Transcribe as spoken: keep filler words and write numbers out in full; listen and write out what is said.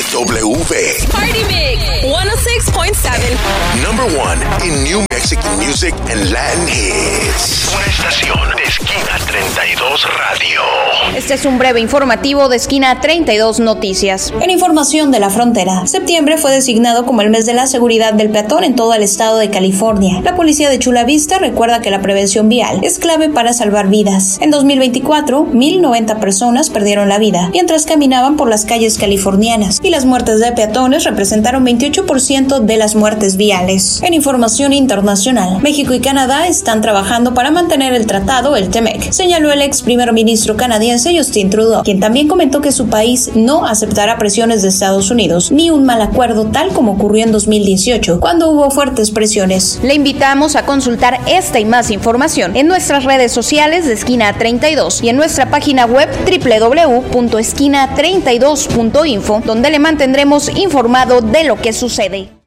W. Party Mix one oh six point seven. Number one in New Mexican music and Latin hits. Una estación de Esquina treinta y dos Radio. Este es un breve informativo de Esquina treinta y dos Noticias. En información de la frontera, septiembre fue designado como el mes de la seguridad del peatón en todo el estado de California. La policía de Chula Vista recuerda que la prevención vial es clave para salvar vidas. En dos mil veinticuatro, mil noventa personas perdieron la vida mientras caminaban por las calles californianas, y las muertes de peatones representaron veintiocho por ciento de las muertes viales. En información internacional, México y Canadá están trabajando para mantener el tratado, el T M E C, señaló el ex primer ministro canadiense Justin Trudeau, quien también comentó que su país no aceptará presiones de Estados Unidos ni un mal acuerdo tal como ocurrió en dos mil dieciocho, cuando hubo fuertes presiones. Le invitamos a consultar esta y más información en nuestras redes sociales de Esquina treinta y dos y en nuestra página web doble u doble u doble u punto esquina treinta y dos punto info, donde le mantendremos informado de lo que sucede.